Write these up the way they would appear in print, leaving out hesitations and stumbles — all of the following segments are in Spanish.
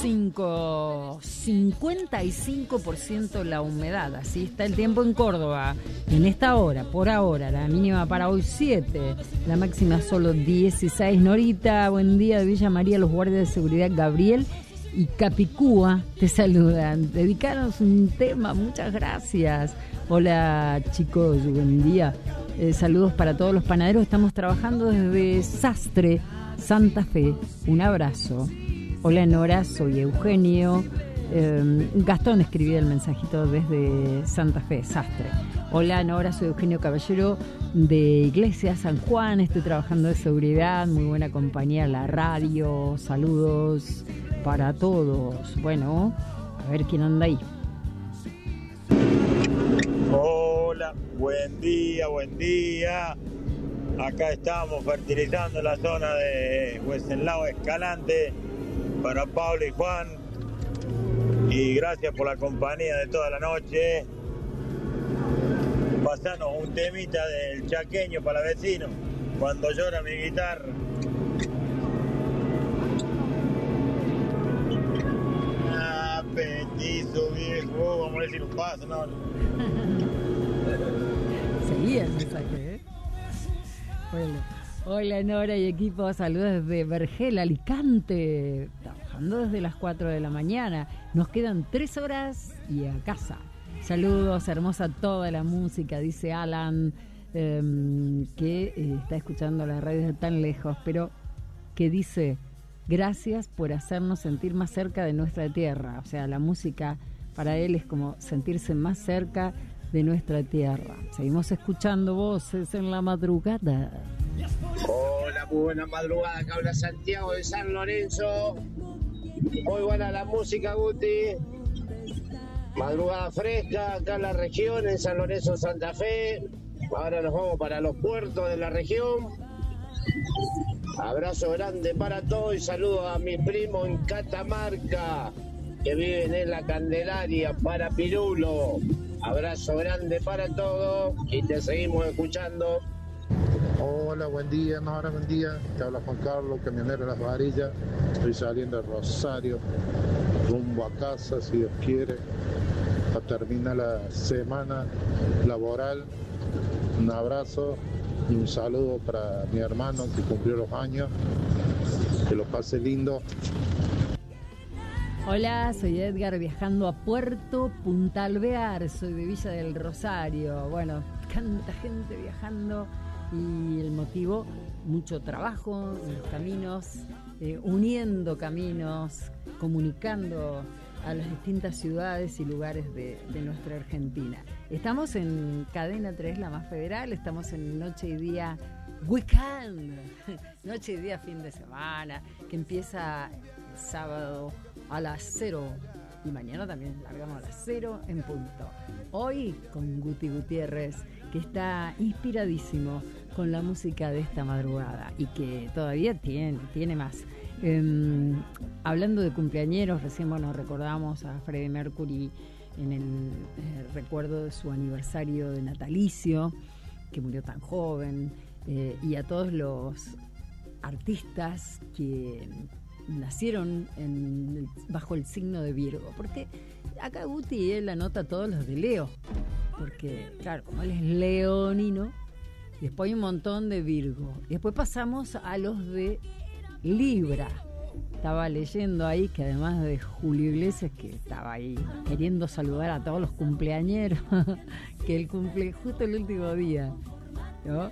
5, 55% la humedad. Así está el tiempo en Córdoba. En esta hora, por ahora, la mínima para hoy 7, la máxima solo 16. Norita, buen día de Villa María, los guardias de seguridad Gabriel y Capicúa te saludan. Dedicaros un tema, muchas gracias. Hola chicos, buen día. Saludos para todos los panaderos. Estamos trabajando desde Sastre, Santa Fe. Un abrazo. Hola Nora, soy Eugenio. Gastón escribía el mensajito desde Santa Fe, Sastre. Hola Nora, soy Eugenio Caballero de Iglesia San Juan. Estoy trabajando de seguridad, muy buena compañía, la radio. Saludos para todos. Bueno, a ver quién anda ahí. Hola, buen día, buen día. Acá estamos fertilizando la zona de Huesenlao Escalante para Pablo y Juan. Y gracias por la compañía de toda la noche. Pasanos un temita del chaqueño para vecino, cuando llora mi guitarra. Petizo viejo, vamos a decir un paso, ¿no? Seguía el mensaje, ¿eh? Bueno. Hola Nora y equipo, saludos desde Vergel, Alicante, trabajando desde las 4 de la mañana. Nos quedan 3 horas y a casa. Saludos, hermosa toda la música, dice Alan, que está escuchando las radios de tan lejos, pero que dice, gracias por hacernos sentir más cerca de nuestra tierra. O sea, la música para él es como sentirse más cerca de nuestra tierra. Seguimos escuchando voces en la madrugada. Hola, muy buena madrugada, acá habla Santiago de San Lorenzo. Muy buena la música, Guti. Madrugada fresca, acá en la región, en San Lorenzo, Santa Fe. Ahora nos vamos para los puertos de la región. Abrazo grande para todos y saludo a mi primo en Catamarca, que viven en la Candelaria, para Pirulo. Abrazo grande para todos y te seguimos escuchando. Hola, buen día, Nora, buen día. Te habla Juan Carlos, camionero de Las Varillas. Estoy saliendo de Rosario, rumbo a casa, si Dios quiere, a terminar la semana laboral. Un abrazo y un saludo para mi hermano que cumplió los años. Que lo pase lindo. Hola, soy Edgar viajando a Puerto Punta Alvear, soy de Villa del Rosario. Bueno, tanta gente viajando y el motivo, mucho trabajo en los caminos, uniendo caminos, comunicando a las distintas ciudades y lugares de nuestra Argentina. Estamos en Cadena 3, la más federal, estamos en Noche y Día Weekend, Noche y Día fin de semana, que empieza el sábado a las 0 y mañana también largamos a las 0 en punto. Hoy con Guti Gutiérrez, que está inspiradísimo con la música de esta madrugada y que todavía tiene más. Hablando de cumpleañeros, recién recordamos a Freddie Mercury en el recuerdo de su aniversario de natalicio, que murió tan joven, y a todos los artistas que nacieron bajo el signo de Virgo, porque acá Guti él anota todos los de Leo, porque claro, como él es leonino, y después hay un montón de Virgo, y después pasamos a los de Libra. Estaba leyendo ahí que además de Julio Iglesias, que estaba ahí queriendo saludar a todos los cumpleañeros, que él cumple justo el último día, ¿no?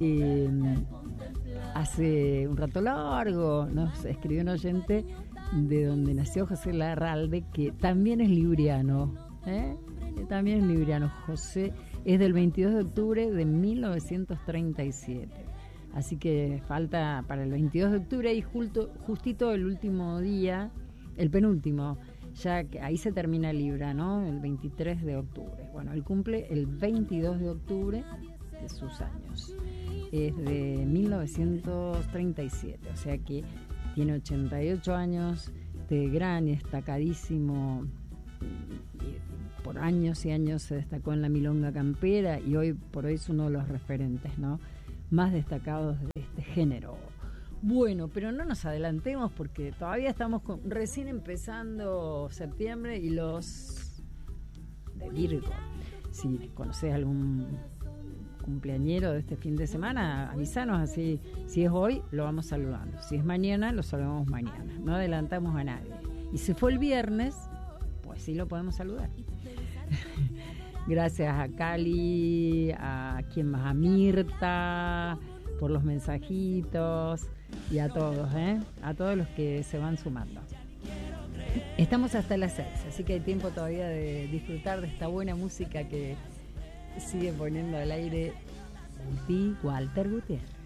Hace un rato largo nos escribió un oyente de donde nació José Larralde, que también es libriano, que también es libriano. José es del 22 de octubre de 1937. Así que falta para el 22 de octubre y justito el último día, el penúltimo, ya que ahí se termina Libra, ¿no? El 23 de octubre. Bueno, él cumple el 22 de octubre de sus años. Es de 1937, o sea que tiene 88 años, de gran y destacadísimo, por años y años se destacó en la milonga campera y hoy por hoy es uno de los referentes, ¿no?, más destacados de este género. Bueno, pero no nos adelantemos porque todavía estamos recién empezando septiembre y los de Virgo. Si conoces algún cumpleañero de este fin de semana, avísanos, así. Si es hoy, lo vamos saludando. Si es mañana, lo saludamos mañana. No adelantamos a nadie. Y si fue el viernes, pues sí lo podemos saludar. Gracias a Cali, a quien más, a Mirta, por los mensajitos, y a todos, a todos los que se van sumando. Estamos hasta las 6, así que hay tiempo todavía de disfrutar de esta buena música que sigue poniendo al aire Walter Gutiérrez.